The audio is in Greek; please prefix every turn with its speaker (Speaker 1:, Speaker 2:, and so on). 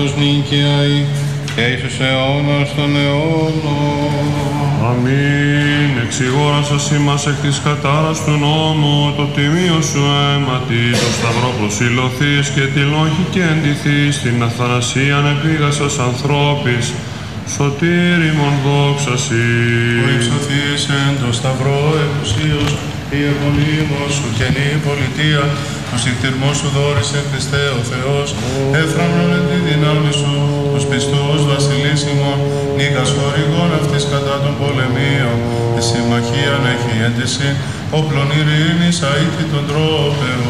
Speaker 1: νίκαιαι και εις τους αιώνας των αιώνων.
Speaker 2: Αμήν. Εξηγόρασας ημάς εκ της κατάρας του νόμου, το τιμίο σου αίματι, το σταυρό προσιλωθείς και τη λόγη και εντυθείς, την αθανασίαν επίγασας ανθρώπης, σωτήριμον δόξα σοι.
Speaker 3: Που υψωθείς εν το σταυρό επουσίως, η επωνύμος σου καινή πολιτεία, του συχτηρμούς σου δόρισε Χριστέ ο Θεός, έφρανον εν τη δυνάμει σου, τους πιστούς βασιλίσιμων, νίκας χορηγών αυτής κατά των πολεμίων, τη συμμαχίαν έχει έντεση, όπλων ειρήνης αήτη των τρόπεων.